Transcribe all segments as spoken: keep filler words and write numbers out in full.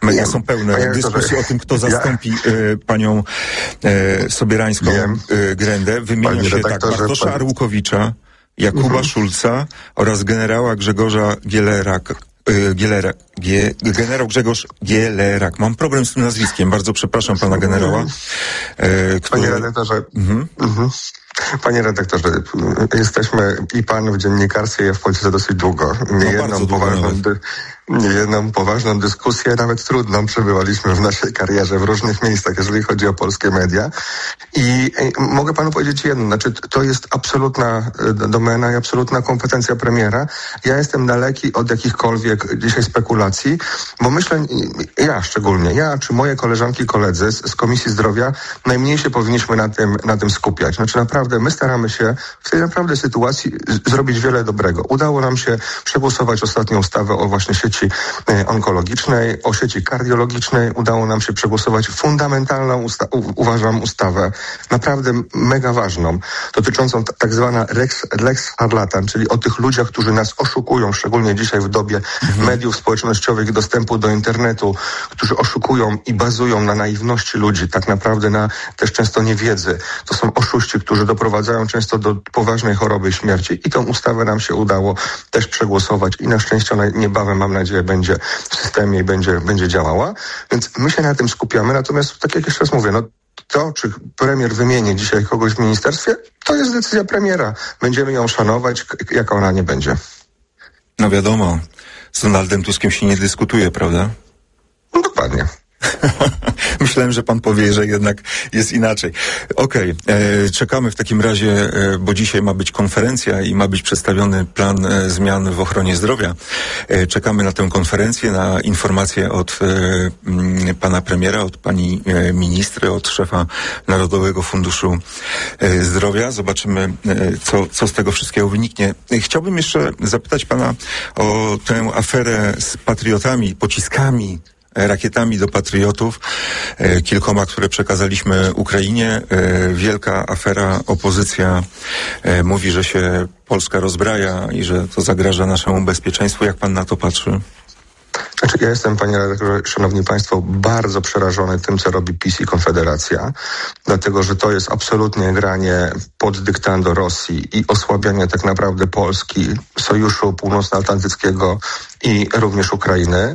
Media są pełne Panie dyskusji o tym, kto zastąpi ja... y, panią y, Sobierańską y, Grendę. Wymienia się tak Bartosza pan... Arłukowicza, Jakuba mhm. Szulca oraz generała Grzegorza Gielerak. Gielera, Gie, generał Grzegorz Gielerak. Mam problem z tym nazwiskiem. Bardzo przepraszam pana generała. E, który... Panie redaktorze, mhm. Mhm. Panie redaktorze, jesteśmy i pan w dziennikarstwie, ja w Polsce dosyć długo. Nie no jedną poważną, dy, nie jedną poważną dyskusję, nawet trudną, przebywaliśmy w naszej karierze w różnych miejscach, jeżeli chodzi o polskie media. I, i mogę panu powiedzieć jedno, znaczy to jest absolutna domena i absolutna kompetencja premiera. Ja jestem daleki od jakichkolwiek dzisiaj spekulacji, bo myślę, ja szczególnie, ja czy moje koleżanki, koledzy z, z Komisji Zdrowia najmniej się powinniśmy na tym, na tym skupiać. Znaczy naprawdę my staramy się w tej naprawdę sytuacji z- zrobić wiele dobrego. Udało nam się przegłosować ostatnią ustawę o właśnie sieci e, onkologicznej, o sieci kardiologicznej. Udało nam się przegłosować fundamentalną, usta- u- uważam, ustawę, naprawdę mega ważną, dotyczącą t- tak zwana Lex, Lex Harlatan, czyli o tych ludziach, którzy nas oszukują, szczególnie dzisiaj w dobie mhm. mediów społecznościowych i dostępu do internetu, którzy oszukują i bazują na naiwności ludzi, tak naprawdę na też często niewiedzy. To są oszuści, którzy doprowadzają często do poważnej choroby i śmierci. I tą ustawę nam się udało też przegłosować i na szczęście ona niebawem, mam nadzieję, będzie w systemie i będzie, będzie działała. Więc my się na tym skupiamy. Natomiast, tak jak jeszcze raz mówię, no to, czy premier wymieni dzisiaj kogoś w ministerstwie, to jest decyzja premiera. Będziemy ją szanować, jaka ona nie będzie. No wiadomo, z Donaldem Tuskiem się nie dyskutuje, prawda? No dokładnie. Myślałem, że pan powie, że jednak jest inaczej. Okej, okay. Czekamy w takim razie, e, bo dzisiaj ma być konferencja i ma być przedstawiony plan e, zmian w ochronie zdrowia. E, czekamy na tę konferencję, na informacje od e, m, pana premiera, od pani e, ministry, od szefa Narodowego Funduszu e, Zdrowia. Zobaczymy, e, co, co z tego wszystkiego wyniknie. E, chciałbym jeszcze zapytać pana o tę aferę z patriotami, pociskami, rakietami do patriotów, e, kilkoma, które przekazaliśmy Ukrainie. E, wielka afera, opozycja e, mówi, że się Polska rozbraja i że to zagraża naszemu bezpieczeństwu. Jak pan na to patrzy? Znaczy, ja jestem, panie redaktorze, szanowni państwo, bardzo przerażony tym, co robi PiS i Konfederacja, dlatego, że to jest absolutnie granie pod dyktando Rosji i osłabianie tak naprawdę Polski, Sojuszu Północnoatlantyckiego i również Ukrainy.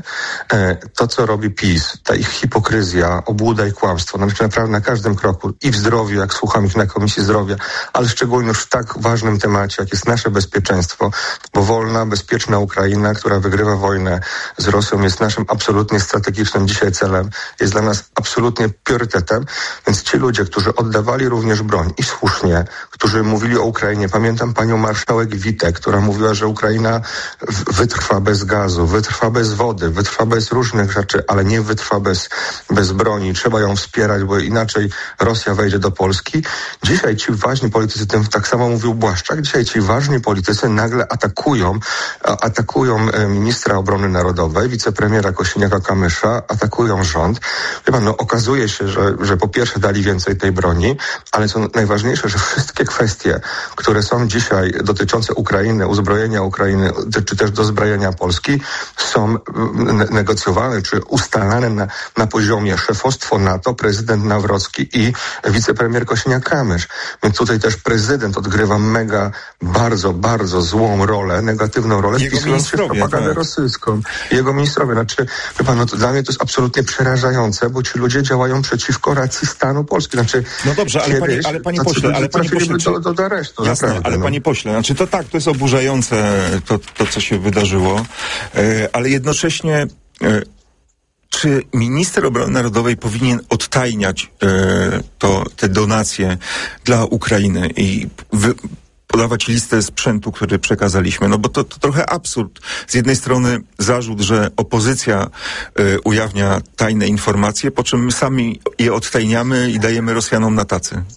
To, co robi PiS, ta ich hipokryzja, obłuda i kłamstwo, znaczy naprawdę na każdym kroku, i w zdrowiu, jak słucham ich na Komisji Zdrowia, ale szczególnie już w tak ważnym temacie, jak jest nasze bezpieczeństwo, bo wolna, bezpieczna Ukraina, która wygrywa wojnę z Rosją, jest naszym absolutnie strategicznym dzisiaj celem, jest dla nas absolutnie priorytetem, więc ci ludzie, którzy oddawali również broń i słusznie, którzy mówili o Ukrainie, pamiętam panią marszałek Witek, która mówiła, że Ukraina wytrwa bez gazu, wytrwa bez wody, wytrwa bez różnych rzeczy, ale nie wytrwa bez, bez broni. Trzeba ją wspierać, bo inaczej Rosja wejdzie do Polski. Dzisiaj ci ważni politycy, tym tak samo mówił Błaszczak, dzisiaj ci ważni politycy nagle atakują, atakują ministra obrony narodowej, wicepremiera Kosiniaka-Kamysza, atakują rząd. Wie pan, no okazuje się, że, że po pierwsze dali więcej tej broni, ale co najważniejsze, że wszystkie kwestie, które są dzisiaj dotyczące Ukrainy, uzbrojenia Ukrainy, czy też dozbrojenia Polski, są negocjowane, czy ustalane na, na poziomie szefostwo NATO, prezydent Nawrocki i wicepremier Kosiniak-Kamysz. Więc tutaj też prezydent odgrywa mega, bardzo, bardzo złą rolę, negatywną rolę, wpisując się w propagandę tak. rosyjską. Jego ministrowie. Znaczy, wie pan, no to dla mnie to jest absolutnie przerażające, bo ci ludzie działają przeciwko racji stanu Polski. Znaczy, no dobrze, ale panie, ale panie pośle, ale panie pośle, do, do, do aresztu, jasne, naprawdę, ale no. panie pośle, znaczy to tak, to jest oburzające to, to co się wydarzyło, e, ale jednocześnie e, czy minister obrony narodowej powinien odtajniać e, to, te donacje dla Ukrainy i wy, podawać listę sprzętu, który przekazaliśmy, no bo to, to trochę absurd. Z jednej strony zarzut, że opozycja y, ujawnia tajne informacje, po czym my sami je odtajniamy i dajemy Rosjanom na tacy.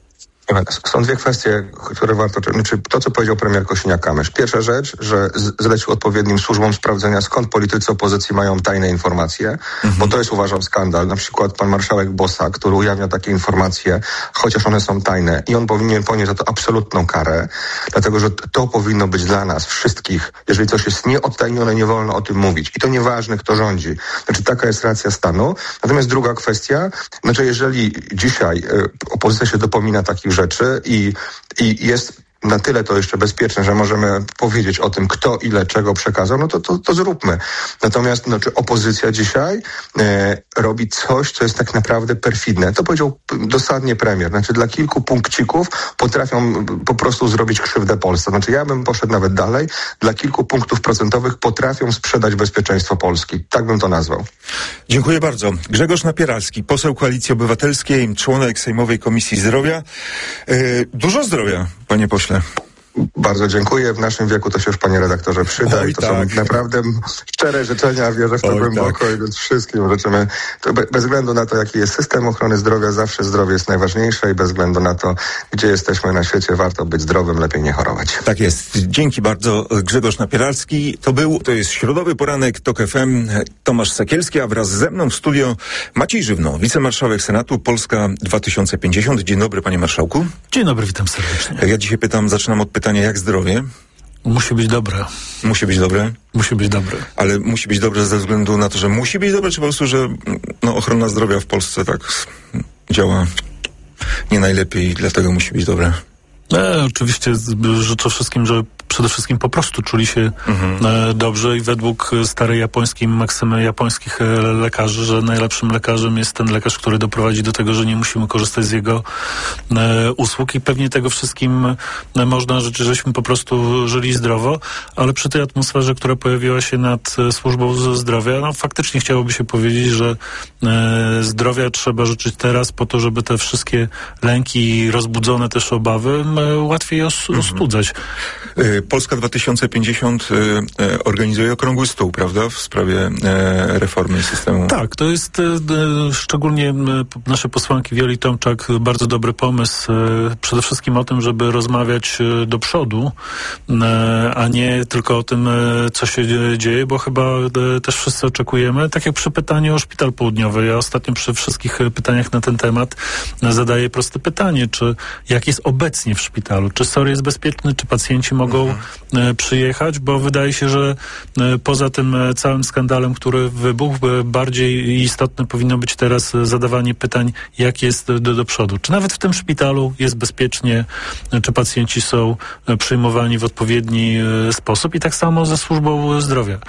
Są dwie kwestie, które warto... Znaczy to, co powiedział premier Kosiniak-Kamysz. Pierwsza rzecz, że zlecił odpowiednim służbom sprawdzenia, skąd politycy opozycji mają tajne informacje, mhm. bo to jest, uważam, skandal. Na przykład pan marszałek Bosak, który ujawnia takie informacje, chociaż one są tajne i on powinien ponieść za to absolutną karę, dlatego, że to powinno być dla nas wszystkich. Jeżeli coś jest nieodtajnione, nie wolno o tym mówić. I to nieważne, kto rządzi. Znaczy taka jest racja stanu. Natomiast druga kwestia, znaczy jeżeli dzisiaj y, opozycja się dopomina takich rzeczy i, i jest na tyle to jeszcze bezpieczne, że możemy powiedzieć o tym, kto ile czego przekazał, no to, to, to zróbmy. Natomiast znaczy, opozycja dzisiaj e, robi coś, co jest tak naprawdę perfidne. To powiedział dosadnie premier. Znaczy dla kilku punkcików potrafią po prostu zrobić krzywdę Polsce. Znaczy ja bym poszedł nawet dalej. Dla kilku punktów procentowych potrafią sprzedać bezpieczeństwo Polski. Tak bym to nazwał. Dziękuję bardzo. Grzegorz Napieralski, poseł Koalicji Obywatelskiej, członek Sejmowej Komisji Zdrowia. E, dużo zdrowia, panie pośle. Bardzo dziękuję. W naszym wieku to się już, panie redaktorze, przyda. Oj, i to tak. są naprawdę szczere życzenia, wierzę w to Oj, głęboko tak. i więc wszystkim życzymy. To be, bez względu na to, jaki jest system ochrony zdrowia, zawsze zdrowie jest najważniejsze i bez względu na to, gdzie jesteśmy na świecie, warto być zdrowym, lepiej nie chorować. Tak jest. Dzięki bardzo. Grzegorz Napieralski. To był, to jest środowy poranek TOK F M. Tomasz Sekielski, a wraz ze mną w studio Maciej Żywno, wicemarszałek Senatu, Polska dwa tysiące pięćdziesiąt. Dzień dobry, panie marszałku. Dzień dobry, witam serdecznie. Ja dzisiaj pytam, zaczynam od pytania, jak zdrowie? Musi być dobre. Musi być dobre? Musi być dobre. Ale musi być dobre ze względu na to, że musi być dobre, czy po prostu, że no, ochrona zdrowia w Polsce tak działa nie najlepiej i dlatego musi być dobre? E, oczywiście życzę wszystkim, żeby przede wszystkim po prostu czuli się mhm. e, dobrze i według starej japońskiej maksymy japońskich e, lekarzy, że najlepszym lekarzem jest ten lekarz, który doprowadzi do tego, że nie musimy korzystać z jego e, usług i pewnie tego wszystkim e, można życzyć, żeśmy po prostu żyli zdrowo, ale przy tej atmosferze, która pojawiła się nad e, służbą zdrowia, no faktycznie chciałoby się powiedzieć, że e, zdrowia trzeba życzyć teraz po to, żeby te wszystkie lęki i rozbudzone też obawy e, łatwiej os- ostudzać. Mhm. Polska dwa tysiące pięćdziesiąt e, organizuje okrągły stół, prawda, w sprawie e, reformy systemu. Tak, to jest e, szczególnie e, nasze posłanki Wioli Tomczak bardzo dobry pomysł, e, przede wszystkim o tym, żeby rozmawiać e, do przodu, e, a nie tylko o tym, e, co się dzieje, bo chyba e, też wszyscy oczekujemy, tak jak przy pytaniu o Szpital Południowy. Ja ostatnio przy wszystkich pytaniach na ten temat e, zadaję proste pytanie, czy jak jest obecnie w szpitalu, czy S O R jest bezpieczny, czy pacjenci mogą mhm. przyjechać, bo wydaje się, że poza tym całym skandalem, który wybuchł, bardziej istotne powinno być teraz zadawanie pytań, jak jest do, do przodu. Czy nawet w tym szpitalu jest bezpiecznie, czy pacjenci są przyjmowani w odpowiedni sposób i tak samo ze służbą zdrowia.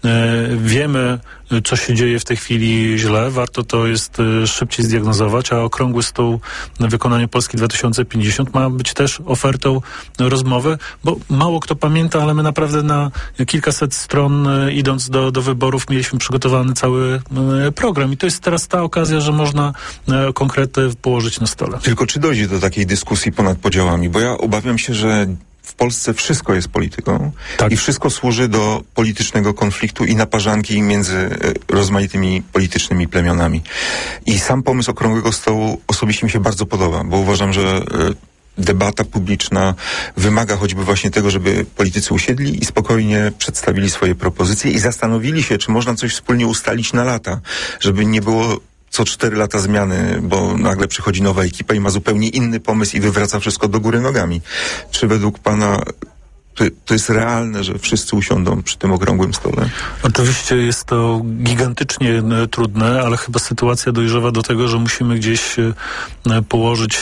Wiemy, co się dzieje w tej chwili źle, warto to jest szybciej zdiagnozować, a okrągły stół na wykonaniu Polski dwa tysiące pięćdziesiąt ma być też ofertą rozmowy, bo mało kto pamięta, ale my naprawdę na kilkaset stron idąc do, do wyborów mieliśmy przygotowany cały program i to jest teraz ta okazja, że można konkrety położyć na stole. Tylko czy dojdzie do takiej dyskusji ponad podziałami? Bo ja obawiam się, że w Polsce wszystko jest polityką tak. i wszystko służy do politycznego konfliktu i naparzanki między rozmaitymi politycznymi plemionami. I sam pomysł okrągłego stołu osobiście mi się bardzo podoba, bo uważam, że debata publiczna wymaga choćby właśnie tego, żeby politycy usiedli i spokojnie przedstawili swoje propozycje i zastanowili się, czy można coś wspólnie ustalić na lata, żeby nie było co cztery lata zmiany, bo nagle przychodzi nowa ekipa i ma zupełnie inny pomysł i wywraca wszystko do góry nogami. Czy według pana to, to jest realne, że wszyscy usiądą przy tym okrągłym stole? Oczywiście jest to gigantycznie trudne, ale chyba sytuacja dojrzewa do tego, że musimy gdzieś położyć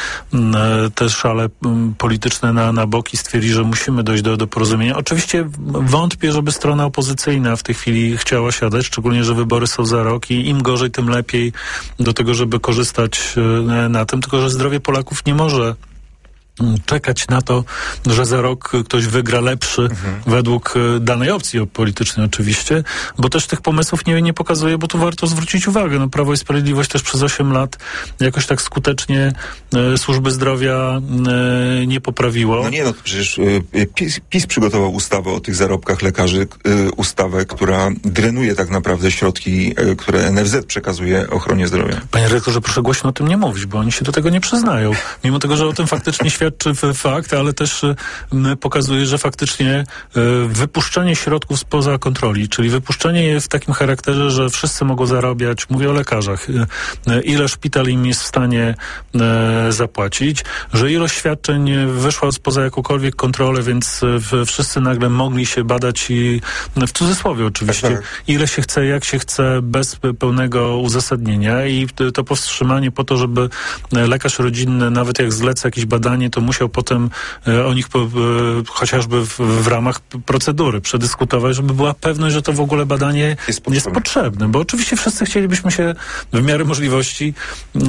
te szale polityczne na, na bok i stwierdzić, że musimy dojść do, do porozumienia. Oczywiście wątpię, żeby strona opozycyjna w tej chwili chciała siadać, szczególnie, że wybory są za rok i im gorzej, tym lepiej do tego, żeby korzystać na tym, tylko że zdrowie Polaków nie może czekać na to, że za rok ktoś wygra lepszy mhm. według danej opcji politycznej oczywiście, bo też tych pomysłów nie, nie pokazuje, bo tu warto zwrócić uwagę. No, Prawo i Sprawiedliwość też przez osiem lat jakoś tak skutecznie e, służby zdrowia e, nie poprawiło. No nie, no to przecież e, PiS, PiS przygotował ustawę o tych zarobkach lekarzy, e, ustawę, która drenuje tak naprawdę środki, e, które N F Z przekazuje ochronie zdrowia. Panie rektorze, proszę głośno o tym nie mówić, bo oni się do tego nie przyznają. Mimo tego, że o tym faktycznie świadczy czy fakt, ale też y, pokazuje, że faktycznie y, wypuszczenie środków spoza kontroli, czyli wypuszczenie je w takim charakterze, że wszyscy mogą zarabiać, mówię o lekarzach, y, y, ile szpital im jest w stanie y, zapłacić, że ilość świadczeń wyszła spoza jakąkolwiek kontrolę, więc y, wszyscy nagle mogli się badać i w cudzysłowie oczywiście, tak, tak. ile się chce, jak się chce, bez pełnego uzasadnienia i to powstrzymanie po to, żeby lekarz rodzinny, nawet jak zleca jakieś badanie, to musiał potem e, o nich po, e, chociażby w, w ramach procedury przedyskutować, żeby była pewność, że to w ogóle badanie jest potrzebne, jest potrzebne. Bo oczywiście wszyscy chcielibyśmy się w miarę możliwości e,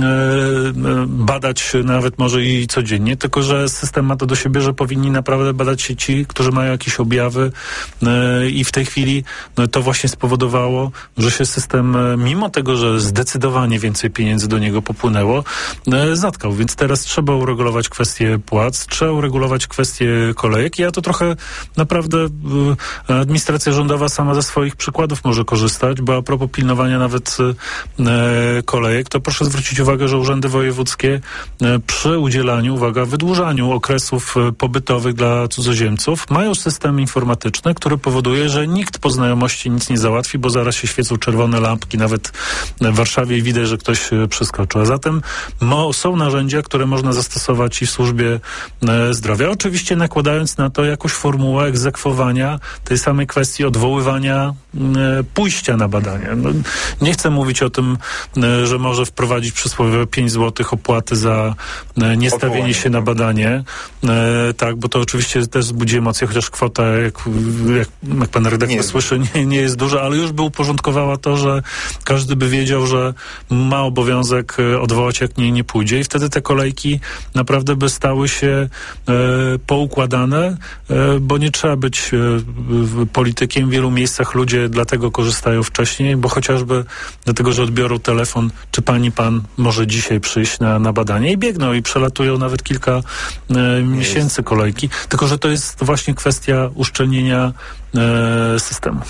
badać nawet może i codziennie, tylko że system ma to do siebie, że powinni naprawdę badać się ci, którzy mają jakieś objawy e, i w tej chwili no, to właśnie spowodowało, że się system, e, mimo tego, że zdecydowanie więcej pieniędzy do niego popłynęło, e, zatkał. Więc teraz trzeba uregulować kwestie płac, trzeba uregulować kwestie kolejek. Ja to trochę naprawdę y, administracja rządowa sama ze swoich przykładów może korzystać, bo a propos pilnowania nawet y, kolejek, to proszę zwrócić uwagę, że urzędy wojewódzkie y, przy udzielaniu, uwaga, wydłużaniu okresów y, pobytowych dla cudzoziemców mają system informatyczny, który powoduje, że nikt po znajomości nic nie załatwi, bo zaraz się świecą czerwone lampki, nawet w Warszawie i widać, że ktoś y, przeskoczył. A zatem mo, są narzędzia, które można zastosować i w służbie zdrowia. Oczywiście nakładając na to jakąś formułę egzekwowania tej samej kwestii odwoływania e, pójścia na badania. No, nie chcę mówić o tym, e, że może wprowadzić przysłowiowe pięć złotych opłaty za e, niestawienie się na badanie. E, tak, bo to oczywiście też wzbudzi emocje, chociaż kwota, jak, jak, jak pan redaktor nie słyszy, nie, nie jest duża, ale już by uporządkowała to, że każdy by wiedział, że ma obowiązek odwołać, jak nie, nie pójdzie i wtedy te kolejki naprawdę by stały się e, poukładane, e, bo nie trzeba być e, politykiem. W wielu miejscach ludzie dlatego korzystają wcześniej, bo chociażby dlatego, że odbiorą telefon, czy pani, pan może dzisiaj przyjść na, na badanie i biegną i przelatują nawet kilka e, miesięcy kolejki. Tylko, że to jest właśnie kwestia uszczelnienia e, systemu.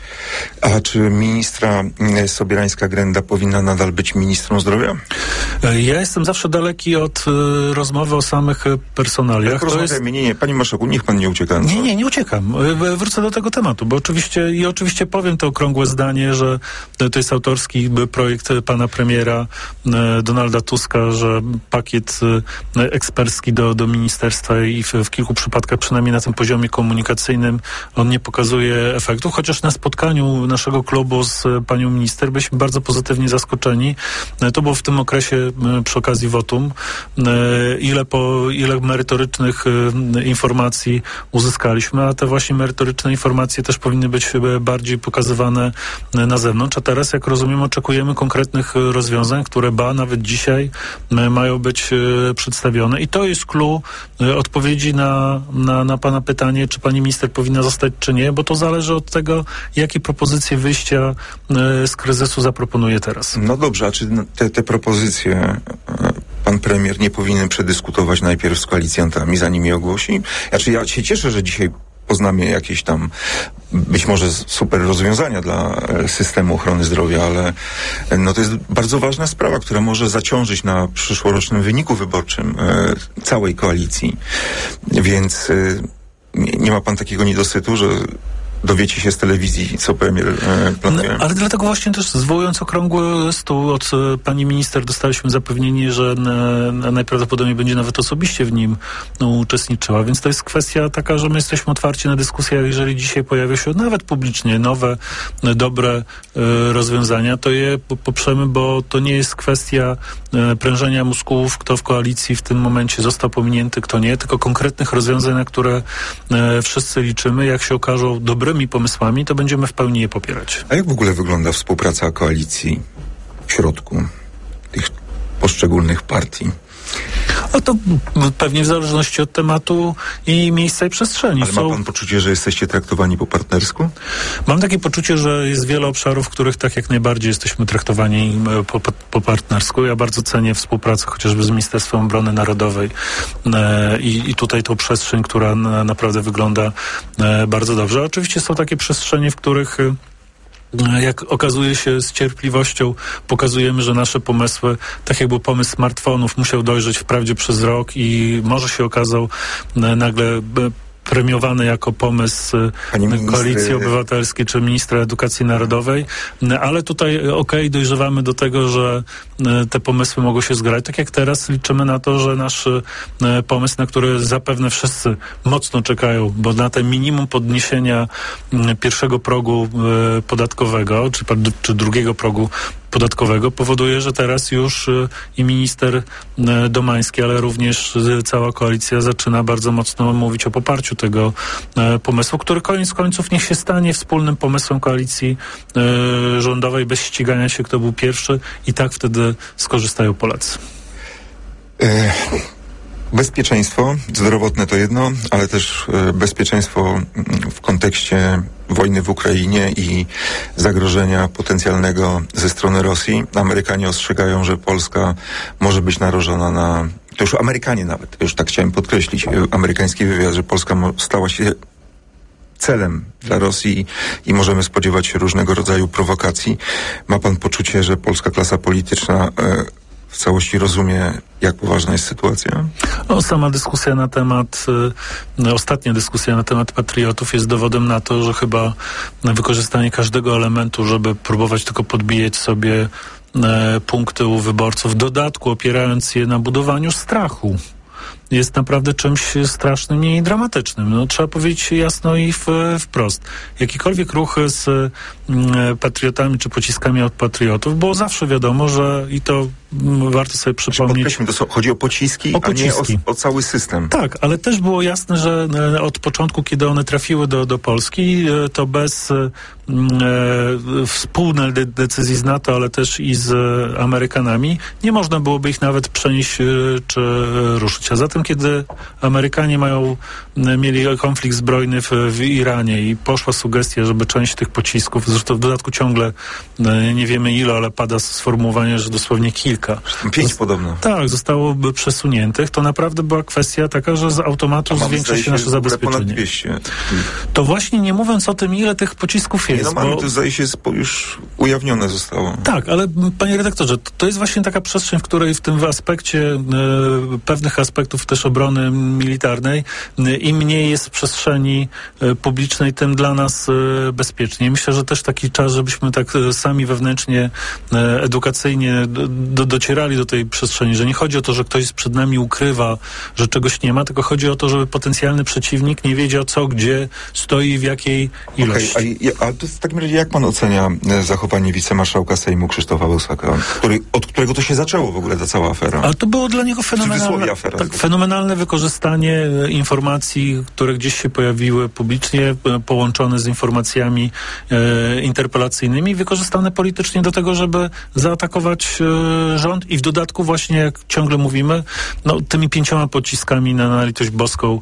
A czy ministra Sobierańska-Grenda powinna nadal być ministrą zdrowia? Ja jestem zawsze daleki od y, rozmowy o samych personaliach. To jest... Nie, nie, panie marszałku, niech pan nie ucieka. Nie, nie, nie uciekam. Wrócę do tego tematu, bo oczywiście i oczywiście powiem to okrągłe zdanie, że to jest autorski projekt pana premiera y, Donalda Tuska, że pakiet y, ekspercki do, do ministerstwa i w, w kilku przypadkach, przynajmniej na tym poziomie komunikacyjnym, on nie pokazuje efektów, chociaż na spotkaniu naszego klubu z panią minister byliśmy bardzo pozytywnie zaskoczeni. To było w tym okresie przy okazji wotum. Ile, po, ile merytorycznych informacji uzyskaliśmy, a te właśnie merytoryczne informacje też powinny być bardziej pokazywane na zewnątrz. A teraz, jak rozumiem, oczekujemy konkretnych rozwiązań, które ba, nawet dzisiaj mają być przedstawione. I to jest clue odpowiedzi na, na, na pana pytanie, czy pani minister powinna zostać, czy nie, bo to zależy od tego, jakie propozycje wyjścia z kryzysu zaproponuje teraz. No dobrze, a czy te, te propozycje pan premier nie powinien przedyskutować najpierw z koalicjantami, zanim je ogłosi? Znaczy ja się cieszę, że dzisiaj poznamy jakieś tam być może super rozwiązania dla systemu ochrony zdrowia, ale no to jest bardzo ważna sprawa, która może zaciążyć na przyszłorocznym wyniku wyborczym e, całej koalicji. Więc e, nie, nie ma pan takiego niedosytu, że dowiecie się z telewizji, co premier e, planuje. No, ale dlatego właśnie też zwołując okrągły stół od e, pani minister dostaliśmy zapewnienie, że e, najprawdopodobniej będzie nawet osobiście w nim no, uczestniczyła, więc to jest kwestia taka, że my jesteśmy otwarci na dyskusję, jeżeli dzisiaj pojawią się nawet publicznie nowe, e, dobre e, rozwiązania, to je poprzemy, bo to nie jest kwestia e, prężenia mózgów, kto w koalicji w tym momencie został pominięty, kto nie, tylko konkretnych rozwiązań, na które e, wszyscy liczymy. Jak się okażą dobre pomysłami, to będziemy w pełni je popierać. A jak w ogóle wygląda współpraca koalicji w środku tych poszczególnych partii? No to pewnie w zależności od tematu i miejsca i przestrzeni. Ale ma pan poczucie, że jesteście traktowani po partnersku? Mam takie poczucie, że jest wiele obszarów, w których tak jak najbardziej jesteśmy traktowani po, po, po partnersku. Ja bardzo cenię współpracę chociażby z Ministerstwem Obrony Narodowej e, i, i tutaj tą przestrzeń, która na, naprawdę wygląda e, bardzo dobrze. Oczywiście są takie przestrzenie, w których jak okazuje się z cierpliwością, pokazujemy, że nasze pomysły, tak jak był pomysł smartfonów, musiał dojrzeć wprawdzie przez rok i może się okazał nagle premiowany jako pomysł Koalicji Obywatelskiej czy ministra edukacji narodowej, ale tutaj okej, okay, dojrzewamy do tego, że te pomysły mogą się zgrać. Tak jak teraz liczymy na to, że nasz pomysł, na który zapewne wszyscy mocno czekają, bo na te minimum podniesienia pierwszego progu podatkowego, czy, czy drugiego progu podatkowego powoduje, że teraz już i minister Domański, ale również cała koalicja zaczyna bardzo mocno mówić o poparciu tego pomysłu, który koniec końców niech się stanie wspólnym pomysłem koalicji rządowej bez ścigania się, kto był pierwszy, i tak wtedy skorzystają Polacy. E- Bezpieczeństwo zdrowotne to jedno, ale też bezpieczeństwo w kontekście wojny w Ukrainie i zagrożenia potencjalnego ze strony Rosji. Amerykanie ostrzegają, że Polska może być narażona na... To już Amerykanie nawet, już tak chciałem podkreślić, amerykański wywiad, że Polska stała się celem dla Rosji i możemy spodziewać się różnego rodzaju prowokacji. Ma pan poczucie, że polska klasa polityczna w całości rozumie, jak poważna jest sytuacja? No, sama dyskusja na temat, no, ostatnia dyskusja na temat patriotów jest dowodem na to, że chyba wykorzystanie każdego elementu, żeby próbować tylko podbijać sobie e, punkty u wyborców, w dodatku opierając je na budowaniu strachu, jest naprawdę czymś strasznym i dramatycznym. No, trzeba powiedzieć jasno i w, wprost. Jakiekolwiek ruchy z mm, patriotami czy pociskami od patriotów, bo zawsze wiadomo, że i to m, warto sobie przypomnieć... To są, chodzi o pociski, o pociski, a nie o, o cały system. Tak, ale też było jasne, że e, od początku, kiedy one trafiły do, do Polski, e, to bez e, e, wspólnej de- decyzji z NATO, ale też i z e, Amerykanami, nie można byłoby ich nawet przenieść e, czy e, ruszyć. A zatem, kiedy Amerykanie mają, mieli konflikt zbrojny w, w Iranie i poszła sugestia, żeby część tych pocisków, zresztą w dodatku ciągle nie wiemy ile, ale pada sformułowanie, że dosłownie kilka. Pięć podobno. Tak, zostałoby przesuniętych. To naprawdę była kwestia taka, że z automatu zwiększa się nasze zabezpieczenie. Ponad dwieście. To właśnie nie mówiąc o tym, ile tych pocisków jest. Nie, no mamy, bo... to zdaje się już ujawnione zostało. Tak, ale panie redaktorze, to jest właśnie taka przestrzeń, w której w tym aspekcie e, pewnych aspektów też obrony militarnej, im mniej jest przestrzeni publicznej, tym dla nas bezpieczniej. Myślę, że też taki czas, żebyśmy tak sami wewnętrznie, edukacyjnie do, docierali do tej przestrzeni, że nie chodzi o to, że ktoś przed nami ukrywa, że czegoś nie ma, tylko chodzi o to, żeby potencjalny przeciwnik nie wiedział co, gdzie stoi, w jakiej ilości. Okay, a, a to w takim razie jak pan ocenia zachowanie wicemarszałka Sejmu Krzysztofa Bosaka, który, od którego to się zaczęło w ogóle ta cała afera? Ale to było dla niego fenomenalne, afera, tak, fenomenalne wykorzystanie informacji, które gdzieś się pojawiły publicznie, połączone z informacjami e, interpelacyjnymi, wykorzystane politycznie do tego, żeby zaatakować e, rząd i w dodatku właśnie, jak ciągle mówimy, no, tymi pięcioma pociskami na, na litość boską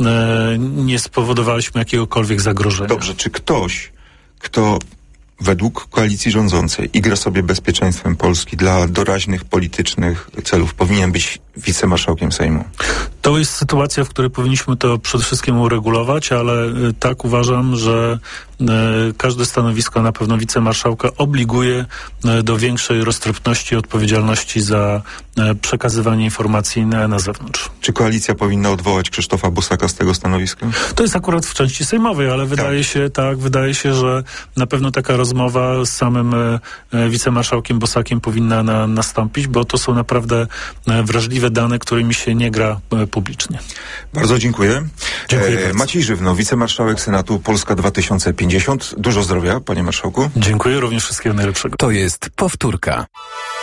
e, nie spowodowaliśmy jakiegokolwiek zagrożenia. Dobrze, czy ktoś, kto według koalicji rządzącej igra sobie bezpieczeństwem Polski dla doraźnych politycznych celów, powinien być wicemarszałkiem Sejmu? To jest sytuacja, w której powinniśmy to przede wszystkim uregulować, ale tak uważam, że e, każde stanowisko, na pewno wicemarszałka, obliguje e, do większej roztropności i odpowiedzialności za e, przekazywanie informacji na, na zewnątrz. Czy koalicja powinna odwołać Krzysztofa Bosaka z tego stanowiska? To jest akurat w części sejmowej, ale wydaje tak. się, tak, wydaje się, że na pewno taka rozmowa z samym e, wicemarszałkiem Bosakiem powinna na, nastąpić, bo to są naprawdę e, wrażliwe dane, którymi się nie gra e, publicznie. Bardzo dziękuję. Dziękuję e, bardzo. Maciej Żywno, wicemarszałek Senatu Polska dwa tysiące pięćdziesiąt. Dużo zdrowia, panie marszałku. Dziękuję, również wszystkiego najlepszego. To jest powtórka.